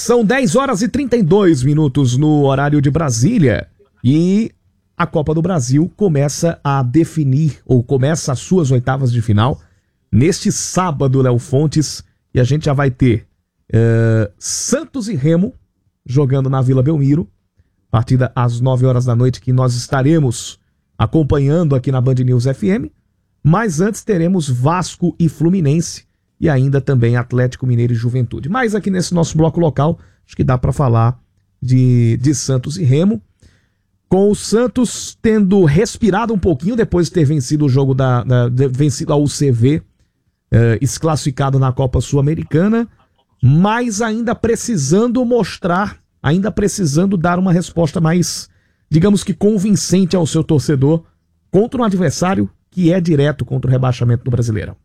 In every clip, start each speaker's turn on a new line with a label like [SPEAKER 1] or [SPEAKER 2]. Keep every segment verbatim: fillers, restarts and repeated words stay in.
[SPEAKER 1] São dez horas e trinta e dois minutos no horário de Brasília e a Copa do Brasil começa a definir, ou começa as suas oitavas de final neste sábado, Léo Fontes, e a gente já vai ter uh, Santos e Remo jogando na Vila Belmiro, partida às nove horas da noite que nós estaremos acompanhando aqui na Band News F M, mas antes teremos Vasco e Fluminense e ainda também Atlético Mineiro e Juventude. Mas aqui nesse nosso bloco local, acho que dá para falar de, de Santos e Remo, com o Santos tendo respirado um pouquinho depois de ter vencido o jogo da, da de, vencido a U C V, eh, desclassificado na Copa Sul-Americana, mas ainda precisando mostrar, ainda precisando dar uma resposta mais, digamos que convincente ao seu torcedor contra um adversário que é direto contra o rebaixamento do Brasileirão.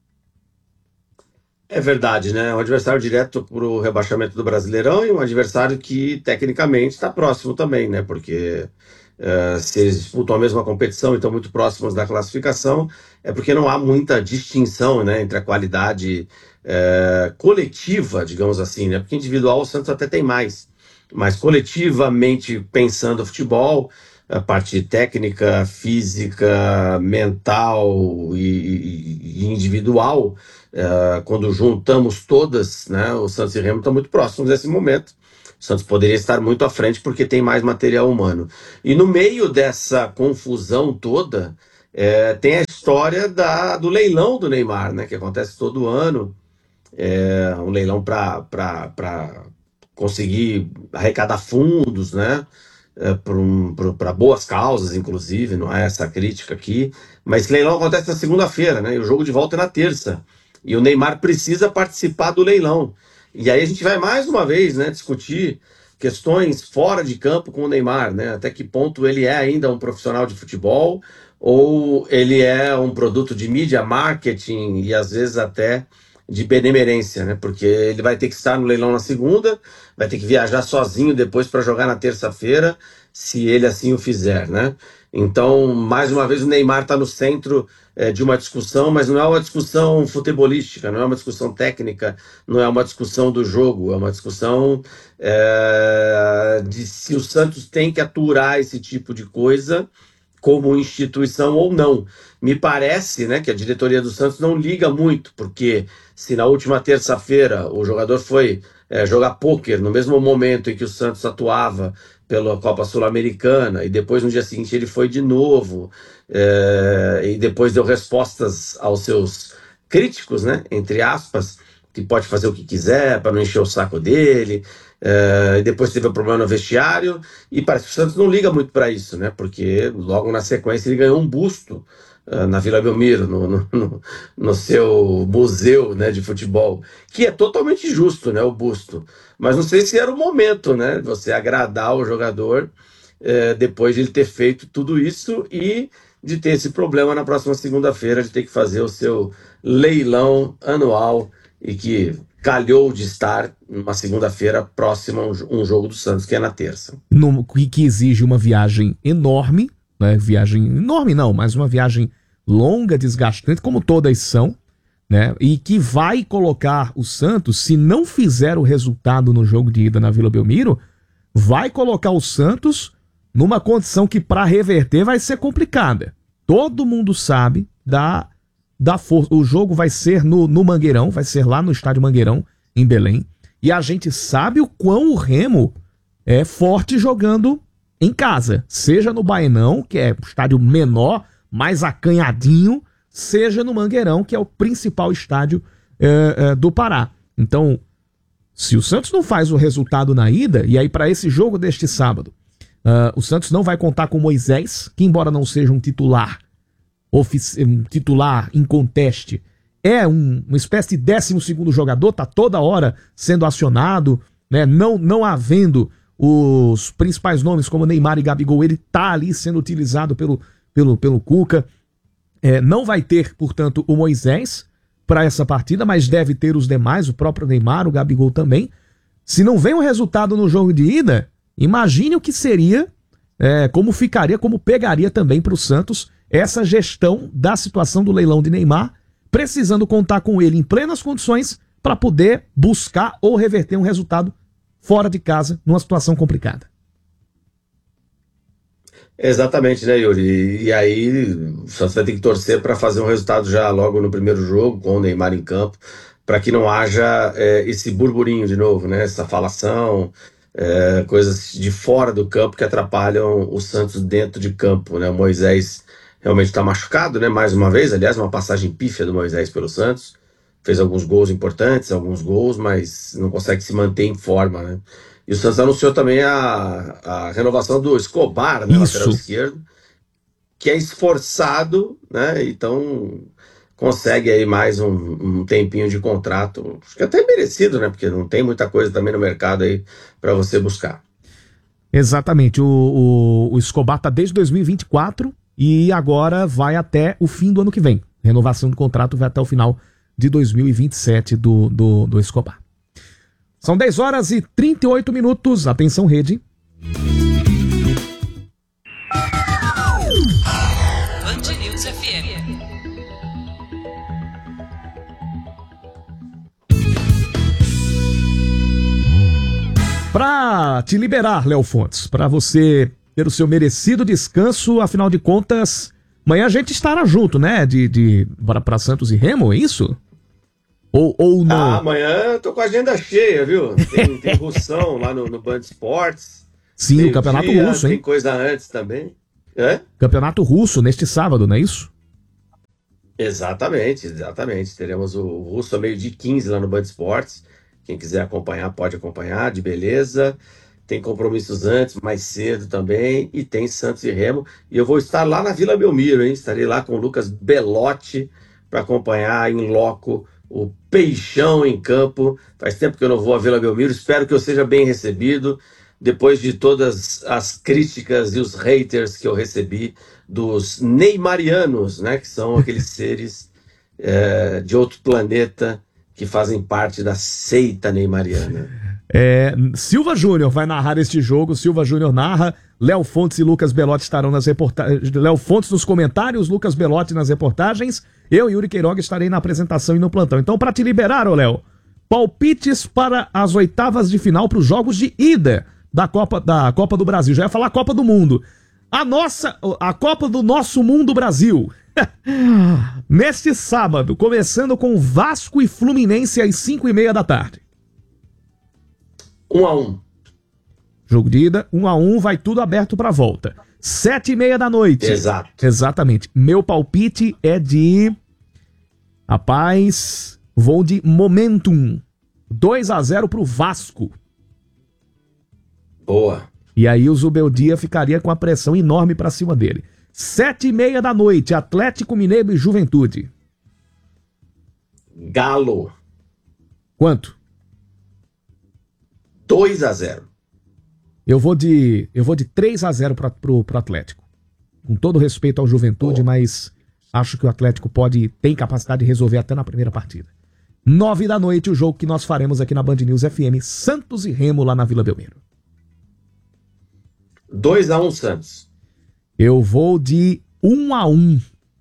[SPEAKER 2] É verdade, né? Um adversário direto para o rebaixamento do Brasileirão e um adversário que tecnicamente está próximo também, né? Porque uh, se eles disputam a mesma competição e estão muito próximos da classificação, é porque não há muita distinção, né, entre a qualidade uh, coletiva, digamos assim, né? Porque individual o Santos até tem mais, mas coletivamente pensando o futebol, a parte técnica, física, mental e, e, e individual, uh, quando juntamos todas, né, o Santos e o Remo estão muito próximos nesse momento. O Santos poderia estar muito à frente porque tem mais material humano. E no meio dessa confusão toda, é, tem a história da, do leilão do Neymar, né, que acontece todo ano. É um leilão para conseguir arrecadar fundos, né? É, para um, boas causas, inclusive, não é essa crítica aqui, mas esse leilão acontece na segunda-feira, né? E o jogo de volta é na terça. E o Neymar precisa participar do leilão. E aí a gente vai mais uma vez, né, discutir questões fora de campo com o Neymar, né? Até que ponto ele é ainda um profissional de futebol ou ele é um produto de mídia, marketing e às vezes até de benemerência, né? Porque ele vai ter que estar no leilão na segunda, vai ter que viajar sozinho depois para jogar na terça-feira, se ele assim o fizer, né? Então, mais uma vez, o Neymar está no centro é, de uma discussão, mas não é uma discussão futebolística, não é uma discussão técnica, não é uma discussão do jogo, é uma discussão é, de se o Santos tem que aturar esse tipo de coisa como instituição ou não. Me parece, né, que a diretoria do Santos não liga muito, porque se na última terça-feira o jogador foi é, jogar pôquer no mesmo momento em que o Santos atuava pela Copa Sul-Americana, e depois no dia seguinte ele foi de novo, é, e depois deu respostas aos seus críticos, né, entre aspas, que pode fazer o que quiser para não encher o saco dele, é, e depois teve o problema no vestiário, e parece que o Santos não liga muito para isso, né, porque logo na sequência ele ganhou um busto uh, na Vila Belmiro, no, no, no, no seu museu, né, de futebol, que é totalmente justo, né, o busto, mas não sei se era o momento, né, você agradar o jogador uh, depois de ele ter feito tudo isso e de ter esse problema na próxima segunda-feira de ter que fazer o seu leilão anual e que calhou de estar numa segunda-feira próxima a um jogo do Santos, que é na terça.
[SPEAKER 1] No, que exige uma viagem enorme, né? Viagem enorme não, mas uma viagem longa, desgastante, como todas são, né? E que vai colocar o Santos, se não fizer o resultado no jogo de ida na Vila Belmiro, vai colocar o Santos numa condição que para reverter vai ser complicada. Todo mundo sabe da... da força. O jogo vai ser no, no Mangueirão, vai ser lá no estádio Mangueirão, em Belém, e a gente sabe o quão o Remo é forte jogando em casa, seja no Baenão, que é o estádio menor, mais acanhadinho, seja no Mangueirão, que é o principal estádio é, é, do Pará. Então, se o Santos não faz o resultado na ida, e aí para esse jogo deste sábado, uh, o Santos não vai contar com Moisés, que embora não seja um titular Ofici- um titular em conteste, é um, uma espécie de décimo segundo jogador, tá toda hora sendo acionado, né? não, não havendo os principais nomes como Neymar e Gabigol, ele tá ali sendo utilizado pelo, pelo, pelo Cuca. É, não vai ter, portanto, o Moisés para essa partida, mas deve ter os demais, o próprio Neymar, o Gabigol também. Se não vem o resultado no jogo de ida, imagine o que seria, é, como ficaria, como pegaria também para o Santos essa gestão da situação do leilão de Neymar, precisando contar com ele em plenas condições para poder buscar ou reverter um resultado fora de casa, numa situação complicada.
[SPEAKER 2] Exatamente, né, Yuri? E aí, o Santos vai ter que torcer para fazer um resultado já logo no primeiro jogo, com o Neymar em campo, para que não haja é, esse burburinho de novo, né? Essa falação, é, coisas de fora do campo que atrapalham o Santos dentro de campo, né? O Moisés realmente está machucado, né? Mais uma vez, aliás, uma passagem pífia do Moisés pelo Santos. Fez alguns gols importantes, alguns gols, mas não consegue se manter em forma, né? E o Santos anunciou também a, a renovação do Escobar, né, lateral esquerdo, que é esforçado, né? Então consegue aí mais um, um tempinho de contrato, acho que até merecido, né? Porque não tem muita coisa também no mercado aí para você buscar.
[SPEAKER 1] Exatamente, o, o, o Escobar tá desde dois mil e vinte e quatro e agora vai até o fim do ano que vem. Renovação do contrato vai até o final de dois mil e vinte e sete do, do, do Escobar. São dez horas e trinta e oito minutos. Atenção, rede.
[SPEAKER 3] Band News F M.
[SPEAKER 1] Para te liberar, Léo Fontes, para você ter o seu merecido descanso, afinal de contas, amanhã a gente estará junto, né? De, de bora para Santos e Remo, é isso? Ou, ou não?
[SPEAKER 2] Ah, amanhã eu tô com a agenda cheia, viu? Tem, tem Russão lá no, no Band Esportes.
[SPEAKER 1] Sim, o Campeonato
[SPEAKER 2] dia,
[SPEAKER 1] Russo, hein?
[SPEAKER 2] Tem coisa antes também. É?
[SPEAKER 1] Campeonato Russo neste sábado, não é isso?
[SPEAKER 2] Exatamente, exatamente. Teremos o Russo ao meio-dia e quinze lá no Band Esportes. Quem quiser acompanhar, pode acompanhar, de beleza. Tem compromissos antes, mais cedo também. E tem Santos e Remo. E eu vou estar lá na Vila Belmiro, hein? Estarei lá com o Lucas Belotti para acompanhar em loco o Peixão em campo. Faz tempo que eu não vou à Vila Belmiro. Espero que eu seja bem recebido. Depois de todas as críticas e os haters que eu recebi dos neymarianos, né? Que são aqueles seres é, de outro planeta que fazem parte da seita neymariana.
[SPEAKER 1] É, Silva Júnior vai narrar este jogo. Silva Júnior narra. Léo Fontes e Lucas Belotti estarão nas reportagens. Léo Fontes nos comentários, Lucas Belotti nas reportagens. Eu, Yuri Queiroga, estarei na apresentação e no plantão. Então, para te liberar, ô Léo, palpites para as oitavas de final para os jogos de ida da Copa, da Copa do Brasil. Já ia falar Copa do Mundo. A nossa, a Copa do nosso mundo Brasil. Neste sábado, começando com Vasco e Fluminense às cinco e meia da tarde.
[SPEAKER 2] Um a um.
[SPEAKER 1] Jogo de ida, um a um, vai tudo aberto para volta. Sete e meia da noite.
[SPEAKER 2] Exato.
[SPEAKER 1] Exatamente. Meu palpite é de... Rapaz, vou de Momentum. dois a zero pro Vasco.
[SPEAKER 2] Boa.
[SPEAKER 1] E aí o Zubeldia ficaria com a pressão enorme pra cima dele. Sete e meia da noite, Atlético Mineiro e Juventude.
[SPEAKER 2] Galo.
[SPEAKER 1] Quanto?
[SPEAKER 2] dois a zero.
[SPEAKER 1] Eu vou de, eu vou de três a zero pra, pro, pro Atlético. Com todo respeito ao Juventude,
[SPEAKER 2] Boa.
[SPEAKER 1] mas acho que o Atlético pode, tem capacidade de resolver até na primeira partida. Nove da noite, o jogo que nós faremos aqui na Band News F M, Santos e Remo lá na Vila Belmiro.
[SPEAKER 2] dois a um Santos.
[SPEAKER 1] Eu vou de um a um.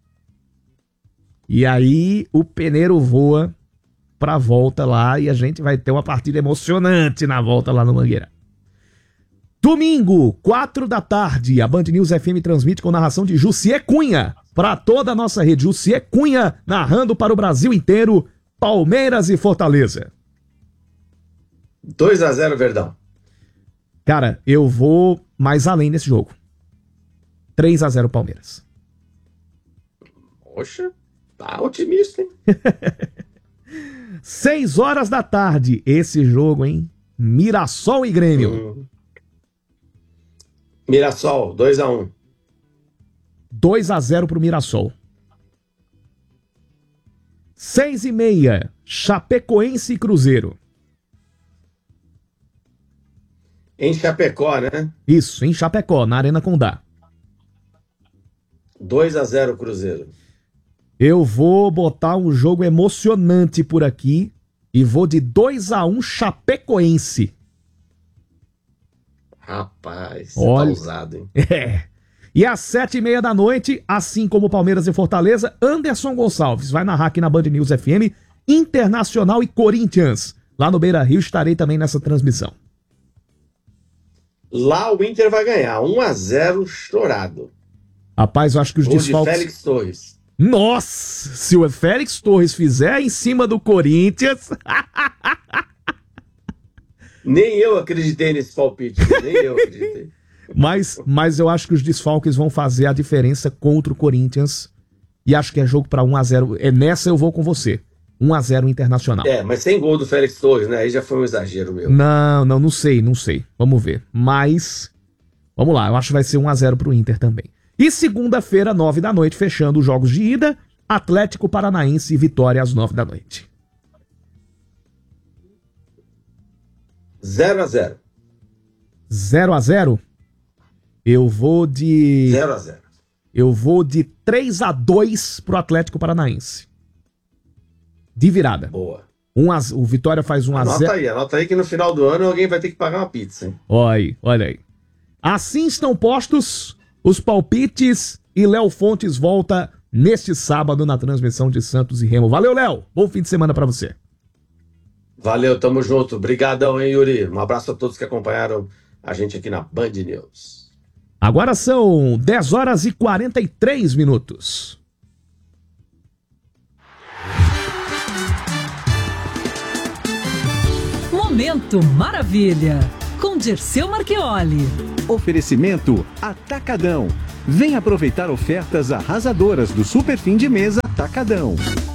[SPEAKER 1] E aí o Peneiro voa pra volta lá e a gente vai ter uma partida emocionante na volta lá no Mangueira. Domingo, quatro da tarde, a Band News F M transmite com narração de Jussier Cunha para toda a nossa rede. Jussier Cunha narrando para o Brasil inteiro, Palmeiras e Fortaleza.
[SPEAKER 2] dois a zero Verdão.
[SPEAKER 1] Cara, eu vou mais além nesse jogo. três a zero Palmeiras.
[SPEAKER 2] Poxa, tá otimista, hein?
[SPEAKER 1] seis horas da tarde, esse jogo, hein? Mirassol e Grêmio.
[SPEAKER 2] Hum. Mirassol, dois a um.
[SPEAKER 1] dois a zero pro Mirassol. seis e meia, Chapecoense e Cruzeiro.
[SPEAKER 2] Em Chapecó, né?
[SPEAKER 1] Isso, em Chapecó, na Arena Condá.
[SPEAKER 2] dois a zero Cruzeiro.
[SPEAKER 1] Eu vou botar um jogo emocionante por aqui e vou de dois a um Chapecoense.
[SPEAKER 2] Rapaz,
[SPEAKER 1] Olha,
[SPEAKER 2] tá ousado, hein?
[SPEAKER 1] É. E às sete e meia da noite, assim como Palmeiras e Fortaleza, Anderson Gonçalves vai narrar aqui na Band News F M, Internacional e Corinthians. Lá no Beira-Rio estarei também nessa transmissão.
[SPEAKER 2] Lá o Inter vai ganhar um a zero chorado.
[SPEAKER 1] Rapaz, eu acho que os
[SPEAKER 2] Gol
[SPEAKER 1] desfalques...
[SPEAKER 2] de Félix Torres.
[SPEAKER 1] Nossa! Se o Félix Torres fizer em cima do Corinthians...
[SPEAKER 2] Nem eu acreditei nesse palpite. Nem eu acreditei.
[SPEAKER 1] Mas, mas eu acho que os desfalques vão fazer a diferença contra o Corinthians. E acho que é jogo para um a zero. É nessa eu vou com você. um a zero Internacional.
[SPEAKER 2] É, mas sem gol do Félix Torres, né? Aí já foi um exagero meu.
[SPEAKER 1] Não, não, não sei, não sei. Vamos ver. Mas, vamos lá. Eu acho que vai ser um a zero pro Inter também. E segunda-feira, nove da noite, fechando os jogos de ida, Atlético Paranaense e Vitória às nove da noite.
[SPEAKER 2] zero a zero.
[SPEAKER 1] zero a zero? Eu vou de...
[SPEAKER 2] zero a zero.
[SPEAKER 1] Eu vou de três a dois pro Atlético Paranaense. De virada.
[SPEAKER 2] Boa.
[SPEAKER 1] Um a... O Vitória faz um a zero.
[SPEAKER 2] Anota aí, anota aí que no final do ano alguém vai ter que pagar uma pizza, hein?
[SPEAKER 1] Olha aí, olha aí. Assim estão postos os palpites e Léo Fontes volta neste sábado na transmissão de Santos e Remo. Valeu, Léo. Bom fim de semana pra você.
[SPEAKER 2] Valeu, tamo junto. Obrigadão, hein, Yuri? Um abraço a todos que acompanharam a gente aqui na Band News.
[SPEAKER 1] Agora são dez horas e quarenta e três minutos.
[SPEAKER 4] Momento Maravilha, com Dirceu Marchioli.
[SPEAKER 5] Oferecimento Atacadão. Vem aproveitar ofertas arrasadoras do Super Fim de Mês Atacadão.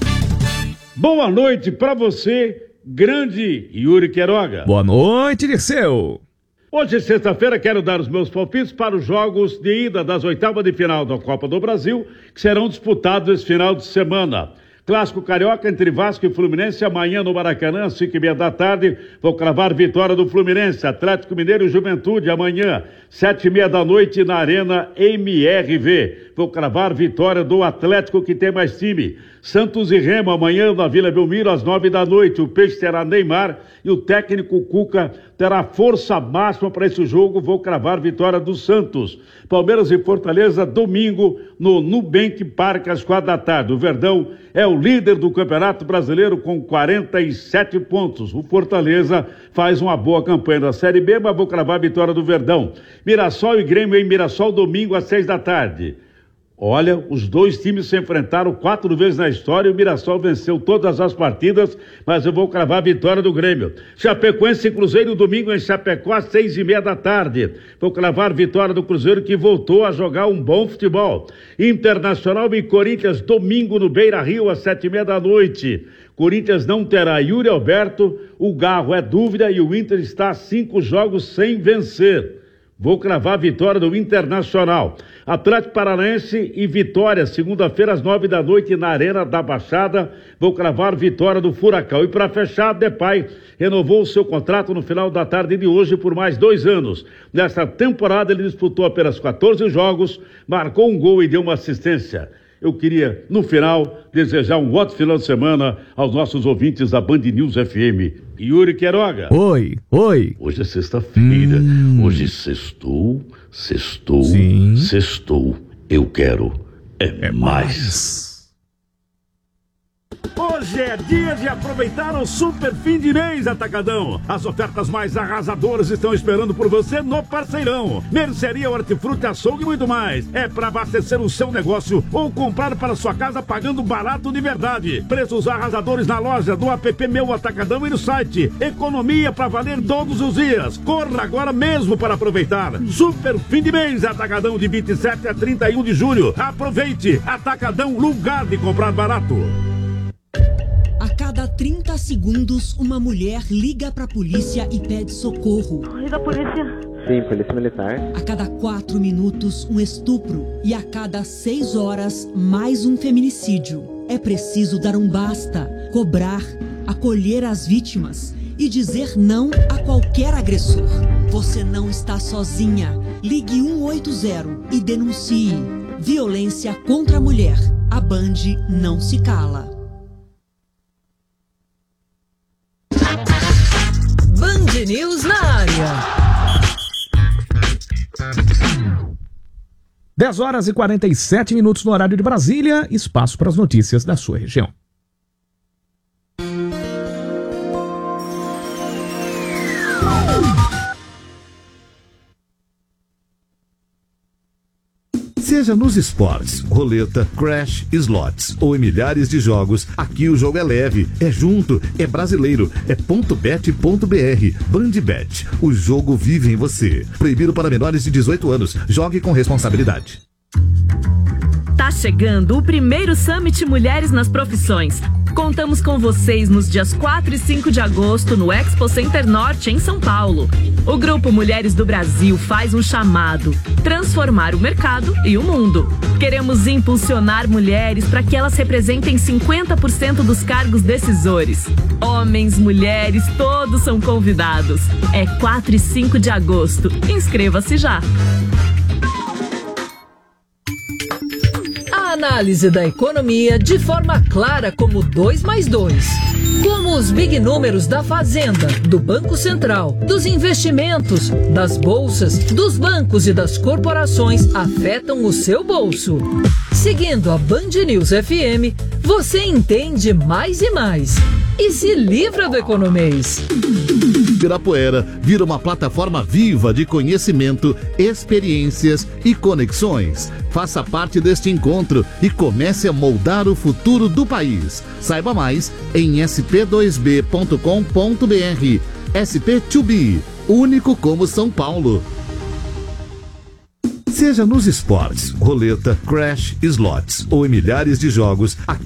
[SPEAKER 6] Boa noite pra você, grande Yuri Queiroga.
[SPEAKER 1] Boa noite, Dirceu.
[SPEAKER 6] Hoje, sexta-feira, quero dar os meus palpites para os jogos de ida das oitavas de final da Copa do Brasil, que serão disputados esse final de semana. Clássico Carioca entre Vasco e Fluminense, amanhã no Maracanã, às cinco e meia da tarde. Vou cravar vitória do Fluminense. Atlético Mineiro e Juventude, amanhã, sete e meia da noite, na Arena M R V. Vou cravar vitória do Atlético, que tem mais time. Santos e Remo, amanhã na Vila Belmiro, às nove da noite. O Peixe terá Neymar e o técnico Cuca terá força máxima para esse jogo. Vou cravar vitória do Santos. Palmeiras e Fortaleza, domingo, no Nubank Park, às quatro da tarde. O Verdão é o líder do Campeonato Brasileiro com quarenta e sete pontos. O Fortaleza faz uma boa campanha da Série B, mas vou cravar a vitória do Verdão. Mirassol e Grêmio em Mirassol, domingo às seis da tarde. Olha, os dois times se enfrentaram quatro vezes na história e o Mirassol venceu todas as partidas, mas eu vou cravar a vitória do Grêmio. Chapecoense e Cruzeiro, domingo em Chapecó, às seis e meia da tarde. Vou cravar a vitória do Cruzeiro, que voltou a jogar um bom futebol. Internacional e Corinthians, domingo no Beira-Rio, às sete e meia da noite. Corinthians não terá Yuri Alberto, o Garro é dúvida e o Inter está a cinco jogos sem vencer. Vou cravar a vitória do Internacional. Atlético Paranaense e Vitória, segunda-feira às nove da noite na Arena da Baixada. Vou cravar vitória do Furacão. E para fechar, Depay renovou o seu contrato no final da tarde de hoje por mais dois anos. Nesta temporada ele disputou apenas quatorze jogos, marcou um gol e deu uma assistência. Eu queria, no final, desejar um ótimo final de semana aos nossos ouvintes da Band News F M. Yuri Queiroga.
[SPEAKER 1] Oi, oi.
[SPEAKER 6] Hoje é sexta-feira.
[SPEAKER 1] Hum.
[SPEAKER 6] Hoje sextou, sextou,
[SPEAKER 1] Sim.
[SPEAKER 6] sextou. Eu quero é,
[SPEAKER 1] É
[SPEAKER 6] mais.
[SPEAKER 1] mais.
[SPEAKER 6] Hoje é dia de aproveitar o super fim de mês Atacadão. As ofertas mais arrasadoras estão esperando por você no Parceirão. Mercearia, hortifruti, açougue e muito mais. É para abastecer o seu negócio ou comprar para sua casa pagando barato de verdade. Preços arrasadores na loja, do app Meu Atacadão e no site. Economia para valer todos os dias. Corra agora mesmo para aproveitar. Super fim de mês Atacadão, de vinte e sete a trinta e um de julho. Aproveite. Atacadão, lugar de comprar barato.
[SPEAKER 7] A cada trinta segundos, uma mulher liga pra polícia e pede socorro.
[SPEAKER 8] Liga a polícia.
[SPEAKER 9] Sim, polícia militar.
[SPEAKER 7] A cada quatro minutos, um estupro. E a cada seis horas, mais um feminicídio. É preciso dar um basta, cobrar, acolher as vítimas e dizer não a qualquer agressor. Você não está sozinha. Ligue um oito zero e denuncie. Violência contra a mulher. A Band não se cala.
[SPEAKER 4] Band News na área.
[SPEAKER 1] dez horas e quarenta e sete minutos no horário de Brasília. Espaço para as notícias da sua região.
[SPEAKER 5] Seja nos esportes, roleta, crash, slots ou em milhares de jogos, aqui o jogo é leve, é junto, é brasileiro, é ponto bet ponto br. Bandbet, o jogo vive em você. Proibido para menores de dezoito anos. Jogue com responsabilidade.
[SPEAKER 8] Tá chegando o primeiro Summit Mulheres nas Profissões. Contamos com vocês nos dias quatro e cinco de agosto no Expo Center Norte, em São Paulo. O Grupo Mulheres do Brasil faz um chamado: transformar o mercado e o mundo. Queremos impulsionar mulheres para que elas representem cinquenta por cento dos cargos decisores. Homens, mulheres, todos são convidados. É quatro e cinco de agosto. Inscreva-se já.
[SPEAKER 4] A análise da economia de forma clara como dois mais dois. Como os big números da Fazenda, do Banco Central, dos investimentos, das bolsas, dos bancos e das corporações afetam o seu bolso. Seguindo a Band News F M, você entende mais e mais. E se livra do economês.
[SPEAKER 5] Ibirapuera vira uma plataforma viva de conhecimento, experiências e conexões. Faça parte deste encontro e comece a moldar o futuro do país. Saiba mais em s p dois b ponto com ponto b r. S P dois B, único como São Paulo. Seja nos esportes, roleta, crash, slots ou em milhares de jogos,